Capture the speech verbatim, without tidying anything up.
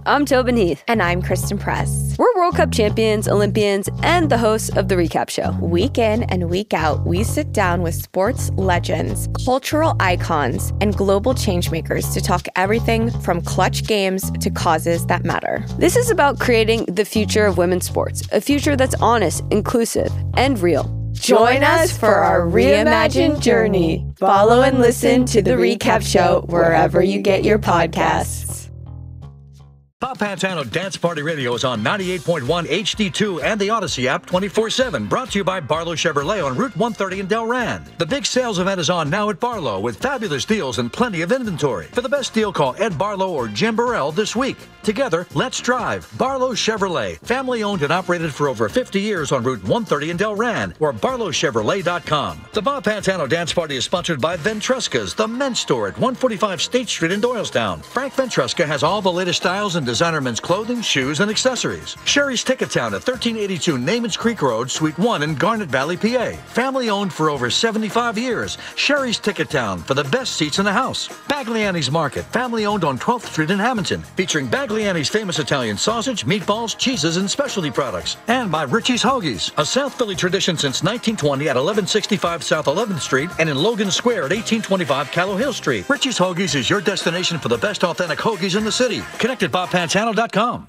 I'm Tobin Heath. And I'm Kristen Press. We're World Cup champions, Olympians, and the hosts of The Recap Show. Week in and week out, we sit down with sports legends, cultural icons, and global changemakers to talk everything from clutch games to causes that matter. This is about creating the future of women's sports, a future that's honest, inclusive, and real. Join us for our reimagined journey. Follow and listen to The Recap Show wherever you get your podcasts. Bob Pantano Dance Party Radio is on ninety-eight point one H D two and the Odyssey app twenty-four seven. Brought to you by Barlow Chevrolet on Route one thirty in Delran. The big sales event is on now at Barlow with fabulous deals and plenty of inventory. For the best deal, call Ed Barlow or Jim Burrell this week. Together, let's drive. Barlow Chevrolet. Family owned and operated for over fifty years on Route one thirty in Delran or barlow chevrolet dot com. The Bob Pantano Dance Party is sponsored by Ventresca's, the men's store at one forty-five State Street in Doylestown. Frank Ventresca has all the latest styles and designer men's clothing, shoes, and accessories. Sherry's Ticket Town at thirteen eighty-two Namens Creek Road, Suite one in Garnet Valley, P A. Family owned for over seventy-five years. Sherry's Ticket Town for the best seats in the house. Bagliani's Market, family owned on twelfth Street in Hamilton, featuring Bagliani's famous Italian sausage, meatballs, cheeses, and specialty products. And by Richie's Hoagies, a South Philly tradition since nineteen twenty at eleven sixty-five South eleventh Street and in Logan Square at eighteen twenty-five Callow Hill Street. Richie's Hoagies is your destination for the best authentic hoagies in the city. Connect at bob pantano dot com.